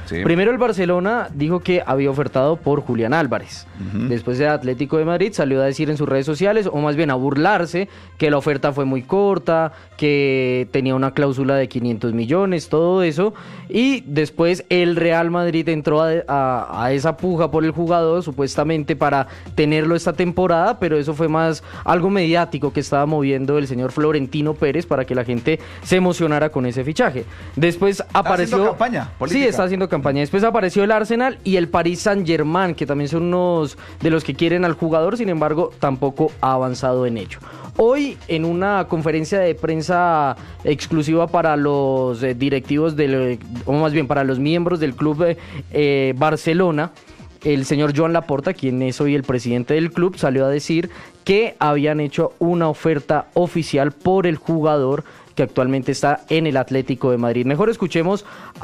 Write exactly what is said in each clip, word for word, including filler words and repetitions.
Sí. Primero el Barcelona dijo que había ofertado por Julián Álvarez. Uh-huh. Después el Atlético de Madrid salió a decir en sus redes sociales, o más bien a burlarse, que la oferta fue muy corta, que tenía una cláusula de quinientos millones, todo eso. Y después el Real Madrid entró a, a, a esa puja por el jugador, supuestamente para tenerlo esta temporada, pero eso fue más algo mediático que estaba moviendo el señor Florentino Pérez para que la gente se emocionara con ese fichaje. Después apareció... ¿Está haciendo campaña política? Sí, está haciendo campaña. Después apareció el Arsenal y el Paris Saint-Germain, que también son unos de los que quieren al jugador, sin embargo, tampoco ha avanzado en ello. Hoy, en una conferencia de prensa exclusiva para los eh, directivos, del, o más bien para los miembros del club eh, eh, Barcelona, el señor Joan Laporta, quien es hoy el presidente del club, salió a decir que habían hecho una oferta oficial por el jugador que actualmente está en el Atlético de Madrid. Mejor escuchemos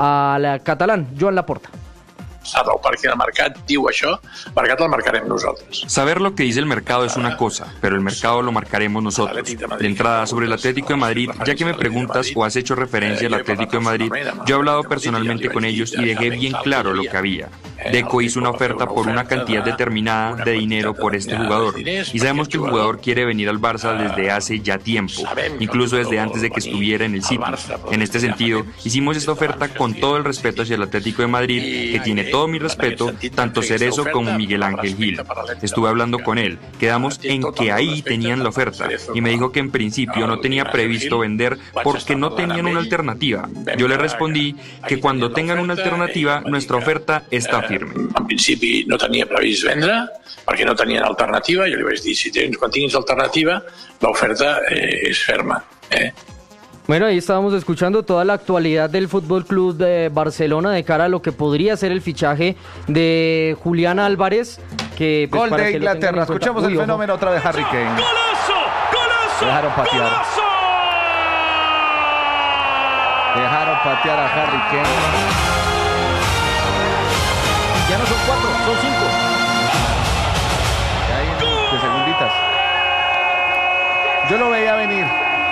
al catalán, Joan Laporta. Perquè el mercat diu això, el mercat el marcarem nosotros. Saber lo que dice el mercado es una cosa, pero el mercado lo marcaremos nosotros. De entrada, sobre el Atlético de Madrid, ya que me preguntas o has hecho referencia al Atlético de Madrid, yo he hablado personalmente con ellos y dejé bien claro lo que había. Deco hizo una oferta por una cantidad determinada de dinero por este jugador, y sabemos que el jugador quiere venir al Barça desde hace ya tiempo, incluso desde antes de que estuviera en el City. En este sentido, hicimos esta oferta con todo el respeto hacia el Atlético de Madrid, que tiene todo mi respeto, tanto Cerezo como Miguel Ángel Gil. Estuve hablando con él, quedamos en que ahí tenían la oferta y me dijo que en principio no tenía previsto vender porque no tenían una alternativa. Yo le respondí que cuando tengan una alternativa, nuestra oferta está firme. En principi no tenia previst vendre perquè no tenien alternativa. Jo li vaig dir, si tens, quan tinguis alternativa, l'oferta eh, és ferma. Eh? Bueno, ahí estábamos escuchando toda la actualidad del Fútbol Club de Barcelona de cara a lo que podría ser el fichaje de Julián Álvarez. Que, pues, Gol para de que Inglaterra. Escuchemos el fenómeno otra vez, Harry Kane. ¡Golazo! ¡Golazo! Dejaron patear. ¡Golazo! Dejaron patear a Harry Kane. Ya no son cuatro, son cinco. Ya hay de segunditas. Yo lo veía venir.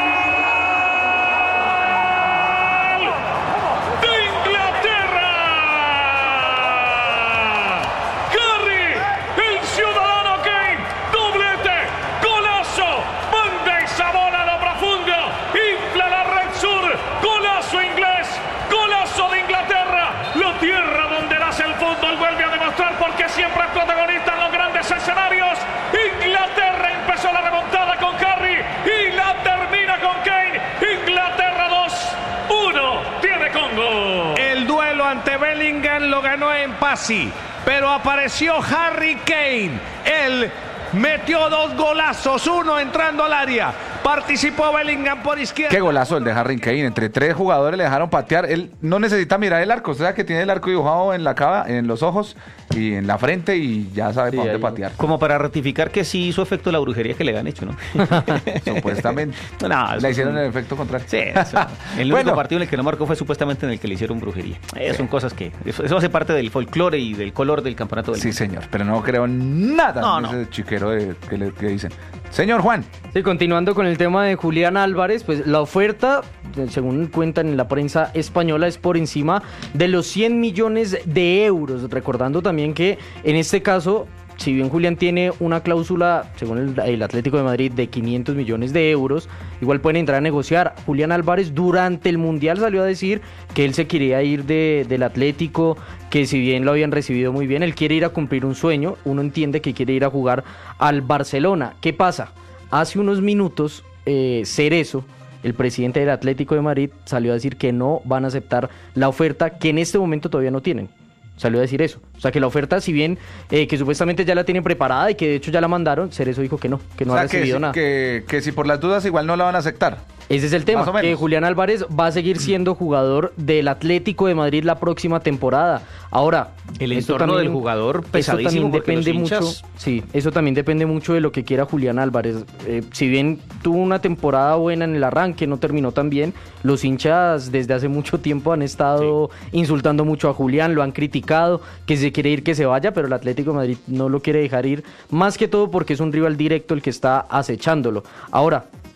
Vuelve a demostrar porque siempre es protagonista en los grandes escenarios. Inglaterra empezó la remontada con Harry y la termina con Kane. Inglaterra dos uno tiene Congo. El duelo ante Bellingham lo ganó en Pasi, pero apareció Harry Kane. Él metió dos golazos, uno entrando al área. Participó Bellingham por izquierda. Qué golazo el de Harry Kane. Entre tres jugadores le dejaron patear. Él no necesita mirar el arco. O sea que tiene el arco dibujado en la cava, en los ojos y en la frente y ya sabe sí, para dónde patear. Como para ratificar que sí hizo efecto la brujería que le han hecho, ¿no? Supuestamente. No, le hicieron el efecto contrario. Sí, eso. El único bueno. partido en el que no marcó fue supuestamente en el que le hicieron brujería. Eh, sí. Son cosas que... Eso, eso hace parte del folclore y del color del campeonato del Sí, mundo. señor. Pero no creo nada no, en no. ese chiquero de, que, le, que dicen. Señor Juan. Sí, continuando con el tema de Julián Álvarez, pues la oferta, según cuentan en la prensa española, es por encima de los cien millones de euros. Recordando también que en este caso, si bien Julián tiene una cláusula, según el, el Atlético de Madrid, de quinientos millones de euros, igual pueden entrar a negociar. Julián Álvarez durante el Mundial salió a decir que él se quería ir de, del Atlético, que si bien lo habían recibido muy bien, él quiere ir a cumplir un sueño. Uno entiende que quiere ir a jugar al Barcelona. ¿Qué pasa? Hace unos minutos, eh, Cerezo, el presidente del Atlético de Madrid, salió a decir que no van a aceptar la oferta que en este momento todavía no tienen. Salió a decir eso. O sea, que la oferta, si bien eh, que supuestamente ya la tienen preparada y que de hecho ya la mandaron, Cerezo dijo que no, que no o sea, ha recibido que, nada. Que, que si por las dudas igual no la van a aceptar. Ese es el tema, que Julián Álvarez va a seguir siendo jugador del Atlético de Madrid la próxima temporada. Ahora, el entorno también, del jugador pesadísimo, eso también depende mucho. Hinchas... Sí, eso también depende mucho de lo que quiera Julián Álvarez. Eh, si bien tuvo una temporada buena en el arranque, no terminó tan bien, los hinchas desde hace mucho tiempo han estado sí. insultando mucho a Julián, lo han criticado, que se quiere ir, que se vaya, pero el Atlético de Madrid no lo quiere dejar ir, más que todo porque es un rival directo el que está acechándolo. Ahora,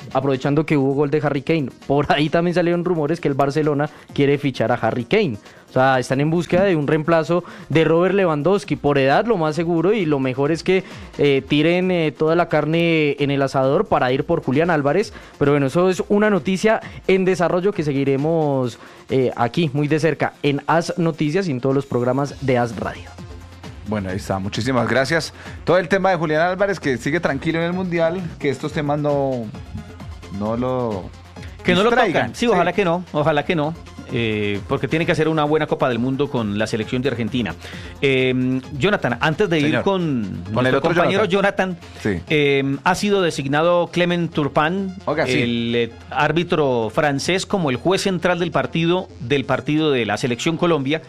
aprovechando que hubo gol de Harry Kane. Por ahí también salieron rumores que el Barcelona quiere fichar a Harry Kane. O sea, están en búsqueda de un reemplazo de Robert Lewandowski. Por edad, lo más seguro, y lo mejor es que eh, tiren eh, toda la carne en el asador para ir por Julián Álvarez. Pero bueno, eso es una noticia en desarrollo que seguiremos eh, aquí muy de cerca en As Noticias y en todos los programas de As Radio. Bueno, ahí está, muchísimas gracias. Todo el tema de Julián Álvarez, que sigue tranquilo en el Mundial, que estos temas no, no lo Que no distraigan. Lo tocan, sí, ojalá sí. que no, ojalá que no. Eh, porque tiene que hacer una buena Copa del Mundo con la selección de Argentina. Eh, Jonathan, antes de Señor. ir con, con nuestro compañero Jonathan, Jonathan sí. eh, ha sido designado Clement Turpin, Oiga, el sí. eh, árbitro francés, como el juez central del partido del partido de la selección Colombia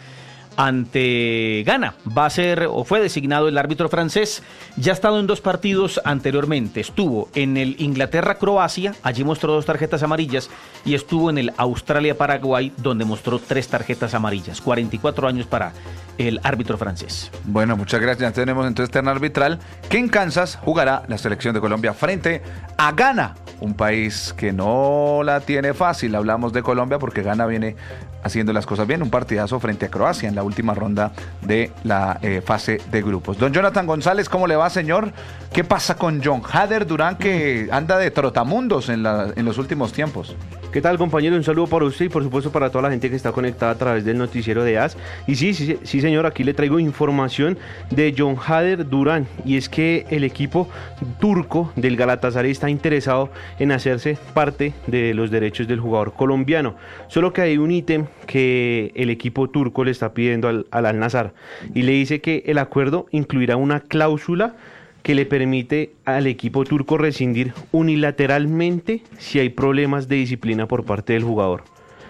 ante Ghana. Va a ser, o fue designado el árbitro francés. Ya ha estado en dos partidos anteriormente. Estuvo en el Inglaterra-Croacia, allí mostró dos tarjetas amarillas, y estuvo en el Australia-Paraguay, donde mostró tres tarjetas amarillas. cuarenta y cuatro años para el árbitro francés. Bueno, muchas gracias. Ya tenemos entonces terna arbitral, que en Kansas jugará la selección de Colombia frente a Ghana, un país que no la tiene fácil. Hablamos de Colombia porque Ghana viene haciendo las cosas bien, un partidazo frente a Croacia en la última ronda de la eh, fase de grupos. Don Jonathan González, ¿cómo le va, señor? ¿Qué pasa con John Hader Durán, que anda de trotamundos en, la, en los últimos tiempos? ¿Qué tal, compañero? Un saludo para usted y por supuesto para toda la gente que está conectada a través del noticiero de As. Y sí, sí, sí, señor, aquí le traigo información de John Hader Durán, y es que el equipo turco del Galatasaray está interesado en hacerse parte de los derechos del jugador colombiano. Solo que hay un ítem que el equipo turco le está pidiendo al, al Al-Nassr, y le dice que el acuerdo incluirá una cláusula que le permite al equipo turco rescindir unilateralmente si hay problemas de disciplina por parte del jugador.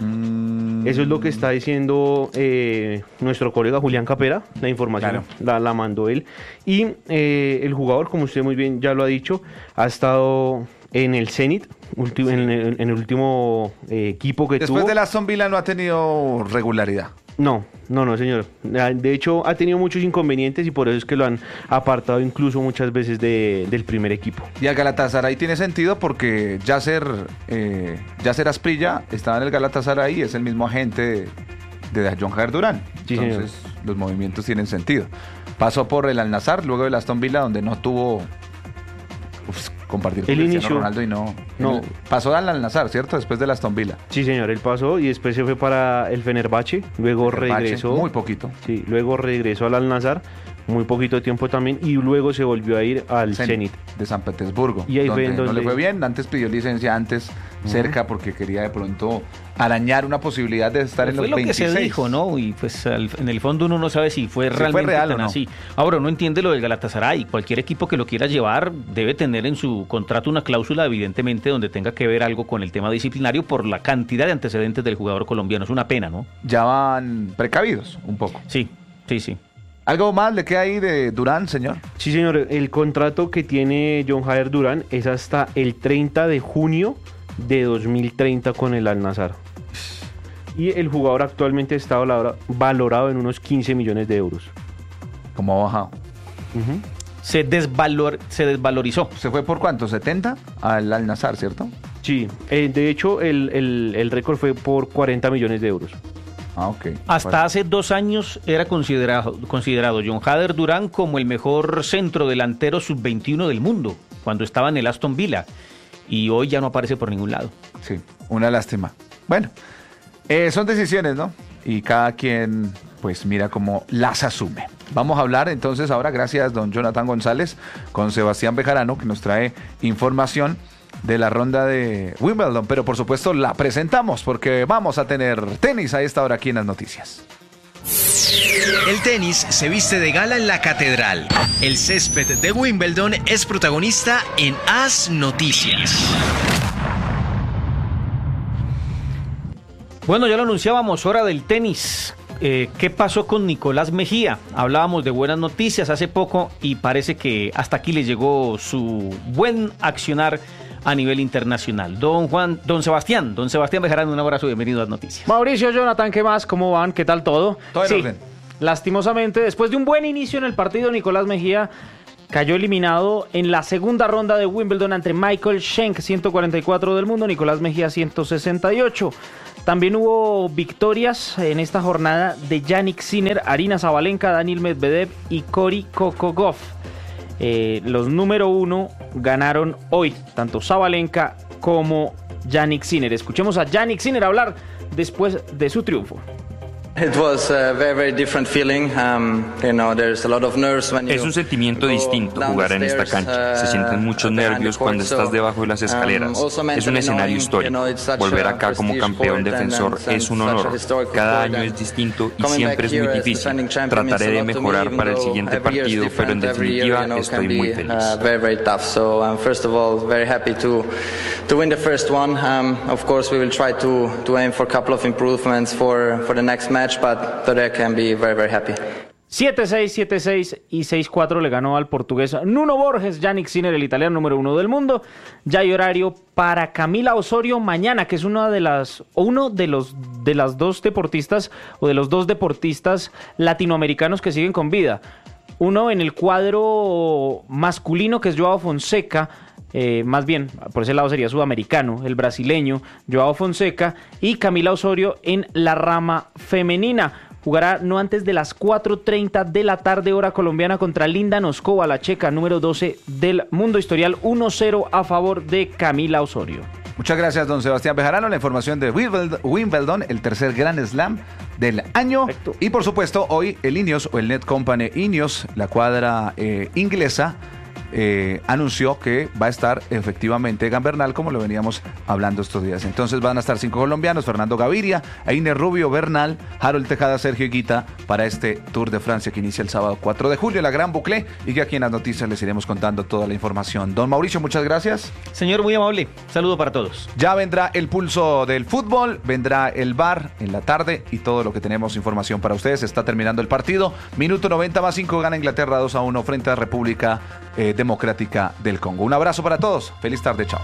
Mm. Eso es lo que está diciendo eh, nuestro colega Julián Capera. La información claro. la, la mandó él. Y eh, el jugador, como usted muy bien ya lo ha dicho, ha estado en el Zenit, ulti- en, el, en el último eh, equipo que Después tuvo. Después de la Aston Villa no ha tenido regularidad. No, no, no, señor. De hecho, ha tenido muchos inconvenientes y por eso es que lo han apartado incluso muchas veces de, del primer equipo. Y al Galatasaray tiene sentido porque Yasser, eh, Yasser Asprilla estaba en el Galatasaray y es el mismo agente de, de John Hader Durán. Sí, entonces, señor. Los movimientos tienen sentido. Pasó por el Al-Nassr, luego del Aston Villa, donde no tuvo... Uf, compartir con el Cristiano inicio, Ronaldo y no, no. El, pasó al Al-Nassr, ¿cierto? Después del Aston Villa. Sí, señor, él pasó y después se fue para el Fenerbahce, luego Fenerbahce, regresó. Muy poquito. Sí, luego regresó al Al-Nassr, muy poquito tiempo también, y luego se volvió a ir al Zenit de San Petersburgo. Y ahí donde fue donde no le fue bien, antes pidió licencia antes uh-huh. cerca porque quería de pronto arañar una posibilidad de estar Pero en los veintiséis. Fue lo que se dijo, ¿no? Y pues al, en el fondo uno no sabe si fue si realmente fue real tan o no. así. Ahora uno entiende lo del Galatasaray. Cualquier equipo que lo quiera llevar debe tener en su contrato una cláusula, evidentemente, donde tenga que ver algo con el tema disciplinario por la cantidad de antecedentes del jugador colombiano. Es una pena, ¿no? Ya van precavidos un poco. Sí, sí, sí. ¿Algo más le queda ahí de Durán, señor? Sí, señor. El contrato que tiene John Hader Durán es hasta el treinta de junio de dos mil treinta con el Al-Nassr. Y el jugador actualmente está valorado en unos quince millones de euros. ¿Cómo ha bajado? Uh-huh. Se, desvalor, se desvalorizó. ¿Se fue por cuánto? ¿setenta? Al Al-Nassr, ¿cierto? Sí. Eh, de hecho, el, el, el récord fue por cuarenta millones de euros. Ah, okay. Hasta bueno. hace dos años era considerado, considerado John Hader Durán como el mejor centro delantero sub veintiuno del mundo, cuando estaba en el Aston Villa, y hoy ya no aparece por ningún lado. Sí, una lástima. Bueno, eh, son decisiones, ¿no? Y cada quien pues mira cómo las asume. Vamos a hablar entonces ahora, gracias don Jonathan González, con Sebastián Bejarano, que nos trae información de la ronda de Wimbledon, pero por supuesto la presentamos porque vamos a tener tenis a esta hora aquí en las noticias. El tenis se viste de gala en la catedral. El césped de Wimbledon es protagonista en As Noticias. Bueno, ya lo anunciábamos, hora del tenis. Eh, ¿Qué pasó con Nicolás Mejía? Hablábamos de buenas noticias hace poco y parece que hasta aquí le llegó su buen accionar a nivel internacional. Don Juan, don Sebastián, don Sebastián Bejarano, un abrazo, bienvenido a las noticias. Mauricio, Jonathan, ¿qué más? ¿Cómo van? ¿Qué tal todo? Todo en sí, orden. Lastimosamente, después de un buen inicio en el partido, Nicolás Mejía cayó eliminado en la segunda ronda de Wimbledon ante Michael Schenk, ciento cuarenta y cuatro del mundo, Nicolás Mejía, ciento sesenta y ocho. También hubo victorias en esta jornada de Jannik Sinner, Aryna Sabalenka, Daniil Medvedev y Cory Kokogov. Eh, los número uno ganaron hoy, tanto Sabalenka como Jannik Sinner. Escuchemos a Jannik Sinner hablar después de su triunfo. Es un sentimiento distinto jugar en esta cancha. Se sienten muchos nervios cuando estás debajo de las escaleras. Es un escenario histórico. Volver acá como campeón defensor es un honor. Cada año es distinto y siempre es muy difícil. Trataré de mejorar para el siguiente partido, pero en definitiva estoy muy feliz. To win the first one, um, of course we will try to to aim for a couple of improvements for for the next match, but today I can be very very happy. siete seis, siete seis y seis cuatro le ganó al portugués Nuno Borges. Jannik Sinner, el italiano número uno del mundo. Ya hay horario para Camila Osorio mañana, que es una de las o uno de los de las dos deportistas o de los dos deportistas latinoamericanos que siguen con vida. Uno en el cuadro masculino, que es Joao Fonseca. Eh, más bien, por ese lado sería sudamericano, el brasileño Joao Fonseca, y Camila Osorio en la rama femenina. Jugará no antes de las cuatro treinta de la tarde, hora colombiana, contra Linda Noskova, la checa número doce del mundo. Historial uno cero a favor de Camila Osorio. Muchas gracias, don Sebastián Bejarano. La información de Wimbledon, el tercer Grand Slam del año. Perfecto. Y por supuesto, hoy el Ineos o el Netcompany Ineos, la cuadra eh, inglesa, Eh, anunció que va a estar efectivamente Egan Bernal, como lo veníamos hablando estos días. Entonces van a estar cinco colombianos: Fernando Gaviria, Einer Rubio, Bernal, Harold Tejada, Sergio Higuita, para este Tour de Francia que inicia el sábado cuatro de julio, la Gran Boucle, y que aquí en las noticias les iremos contando toda la información. Don Mauricio, muchas gracias. Señor, muy amable. Saludo para todos. Ya vendrá el pulso del fútbol, vendrá el V A R en la tarde y todo lo que tenemos información para ustedes. Está terminando el partido. Minuto noventa más cinco, gana Inglaterra dos a uno frente a República eh, Democrática del Congo. Un abrazo para todos. Feliz tarde. Chao.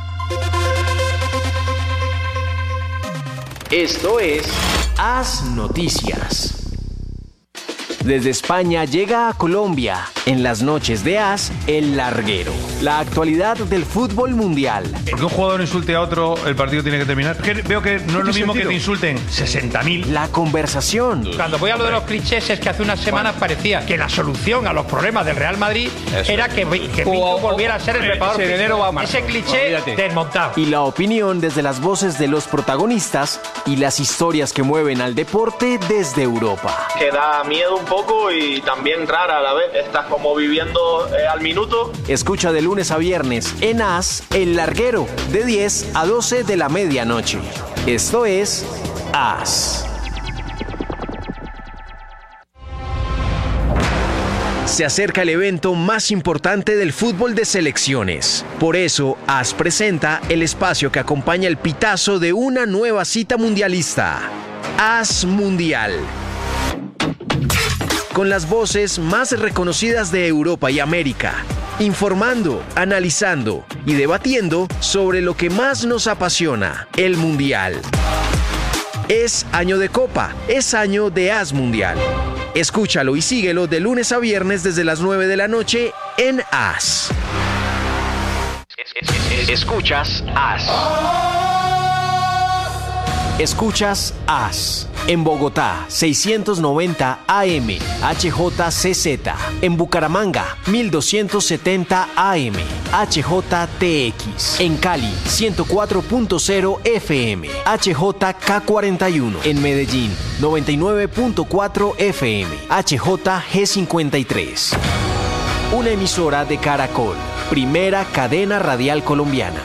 Esto es Haz Noticias. Desde España llega a Colombia, en las noches de As, El Larguero. La actualidad del fútbol mundial. Porque un jugador insulte a otro, el partido tiene que terminar. Que veo que no es lo mismo sentido? Que te insulten sesenta mil. La conversación. Cuando voy a lo de los clichés, es que hace unas semanas bueno. parecía que la solución a los problemas del Real Madrid Eso. era que, que Pinto volviera a ser el preparador físico. Ese cliché Olvídate. desmontado. Y la opinión desde las voces de los protagonistas y las historias que mueven al deporte desde Europa. Que da miedo un poco y también rara a la vez. Estás como viviendo eh, al minuto. Escucha de lunes a viernes en As, El Larguero, de diez a doce de la medianoche. Esto es As. Se acerca el evento más importante del fútbol de selecciones. Por eso, As presenta el espacio que acompaña el pitazo de una nueva cita mundialista. As Mundial. Con las voces más reconocidas de Europa y América, informando, analizando y debatiendo sobre lo que más nos apasiona, el Mundial. Es año de Copa, es año de As Mundial. Escúchalo y síguelo de lunes a viernes desde las nueve de la noche en As. Escuchas As. Escuchas As. En Bogotá, seiscientos noventa A M, H J C Z. En Bucaramanga, mil doscientos setenta A M, H J T X. En Cali, ciento cuatro punto cero F M, H J K cuarenta y uno. En Medellín, noventa y nueve punto cuatro F M, H J G cincuenta y tres. Una emisora de Caracol, primera cadena radial colombiana.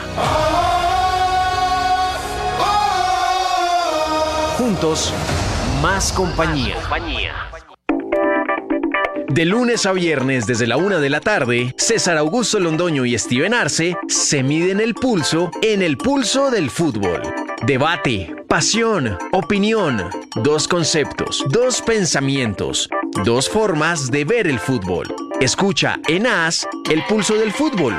Juntos, más compañía. De lunes a viernes desde la una de la tarde, César Augusto Londoño y Steven Arce se miden el pulso en el pulso del fútbol. Debate, pasión, opinión, dos conceptos, dos pensamientos, dos formas de ver el fútbol. Escucha en As el pulso del fútbol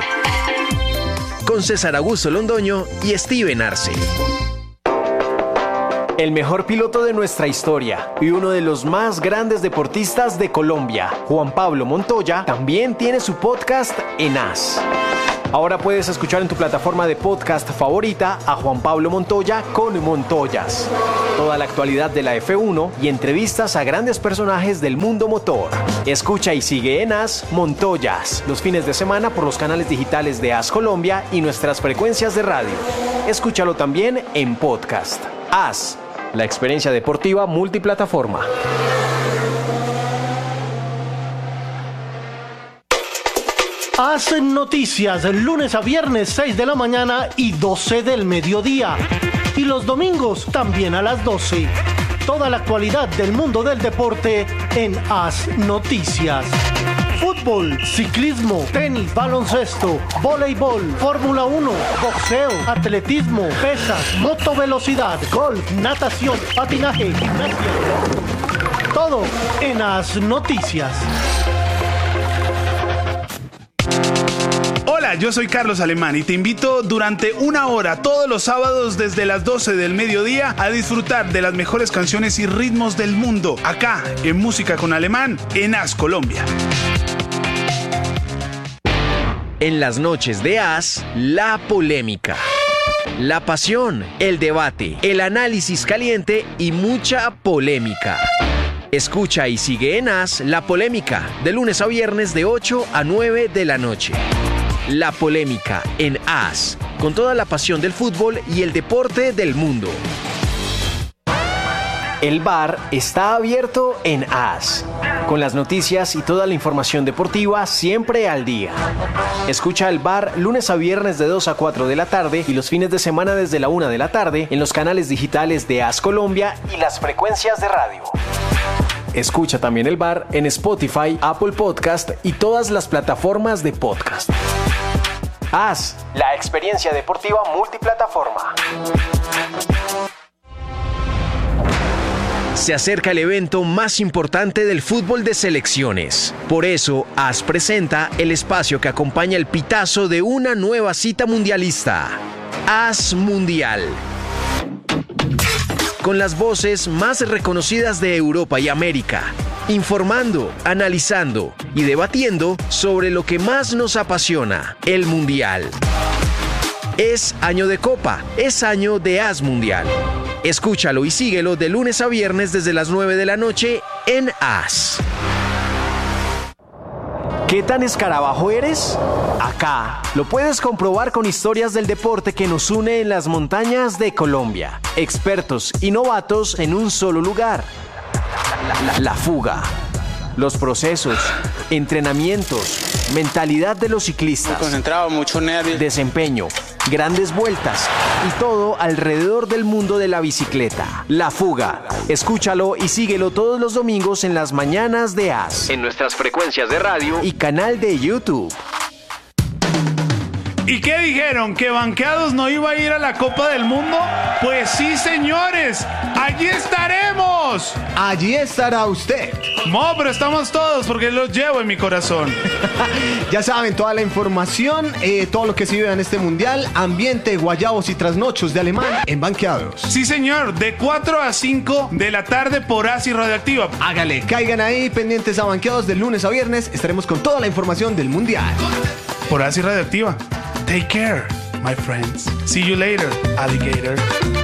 con César Augusto Londoño y Steven Arce. El mejor piloto de nuestra historia y uno de los más grandes deportistas de Colombia, Juan Pablo Montoya, también tiene su podcast en As. Ahora puedes escuchar en tu plataforma de podcast favorita a Juan Pablo Montoya con Montoyas. Toda la actualidad de la F uno y entrevistas a grandes personajes del mundo motor. Escucha y sigue en As Montoyas los fines de semana por los canales digitales de As Colombia y nuestras frecuencias de radio. Escúchalo también en podcast. As, la experiencia deportiva multiplataforma. Hacen noticias lunes a viernes seis de la mañana y doce del mediodía. Y los domingos también a las doce. Toda la actualidad del mundo del deporte en Haz Noticias. Fútbol, ciclismo, tenis, baloncesto, voleibol, Fórmula uno, boxeo, atletismo, pesas, motovelocidad, golf, natación, patinaje, gimnasia. Todo en Haz Noticias. Hola, yo soy Carlos Alemán y te invito durante una hora todos los sábados desde las doce del mediodía a disfrutar de las mejores canciones y ritmos del mundo, acá en Música con Alemán, en As Colombia. En las noches de As, la polémica, la pasión, el debate, el análisis caliente y mucha polémica. Escucha y sigue en As La Polémica, de lunes a viernes de ocho a nueve de la noche. La Polémica en As, con toda la pasión del fútbol y el deporte del mundo. El bar está abierto en As, con las noticias y toda la información deportiva siempre al día. Escucha el bar lunes a viernes de dos a cuatro de la tarde y los fines de semana desde la una de la tarde en los canales digitales de As Colombia y las frecuencias de radio. Escucha también el bar en Spotify, Apple Podcast y todas las plataformas de podcast. As, la experiencia deportiva multiplataforma. Se acerca el evento más importante del fútbol de selecciones. Por eso, As presenta el espacio que acompaña el pitazo de una nueva cita mundialista. As Mundial. Con las voces más reconocidas de Europa y América, informando, analizando y debatiendo sobre lo que más nos apasiona, el Mundial. Es año de Copa, es año de As Mundial. Escúchalo y síguelo de lunes a viernes desde las nueve de la noche en As. ¿Qué tan escarabajo eres? Acá lo puedes comprobar con historias del deporte que nos une en las montañas de Colombia. Expertos y novatos en un solo lugar. La, la, la fuga. Los procesos, entrenamientos, mentalidad de los ciclistas. Muy concentrado, mucho nervio. Desempeño, grandes vueltas y todo alrededor del mundo de la bicicleta. La fuga. Escúchalo y síguelo todos los domingos en las mañanas de As. En nuestras frecuencias de radio y canal de YouTube. ¿Y qué dijeron? ¿Que Banqueados no iba a ir a la Copa del Mundo? Pues sí, señores, allí estaremos. Allí estará usted. No, pero estamos todos porque los llevo en mi corazón. Ya saben, toda la información, eh, todo lo que se vive en este mundial, ambiente, guayabos y trasnochos de Alemán en Banqueados. Sí, señor, de cuatro a cinco de la tarde por As y Radioactiva. Hágale, caigan ahí pendientes a Banqueados de lunes a viernes. Estaremos con toda la información del mundial. Por As y Radioactiva. Take care, my friends. See you later, alligator.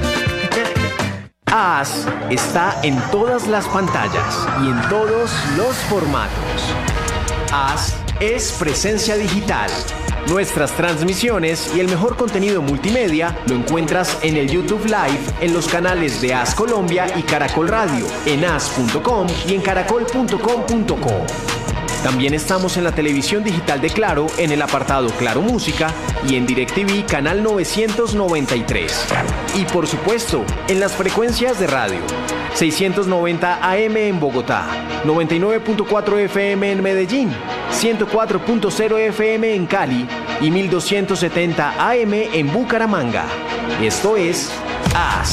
As está en todas las pantallas y en todos los formatos. As es presencia digital. Nuestras transmisiones y el mejor contenido multimedia lo encuentras en el YouTube Live, en los canales de As Colombia y Caracol Radio, en as punto com y en caracol punto com punto co. También estamos en la televisión digital de Claro, en el apartado Claro Música y en DirecTV canal novecientos noventa y tres. Y por supuesto, en las frecuencias de radio. seiscientos noventa A M en Bogotá, noventa y nueve punto cuatro F M en Medellín, ciento cuatro punto cero F M en Cali y mil doscientos setenta A M en Bucaramanga. Esto es As.